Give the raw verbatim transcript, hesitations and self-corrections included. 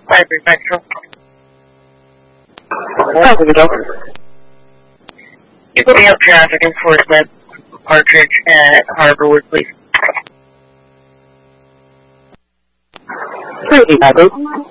Library Metro. Oh, we go. You can have traffic enforcement, Partridge at Harborwood, please. Pretty, Bobby.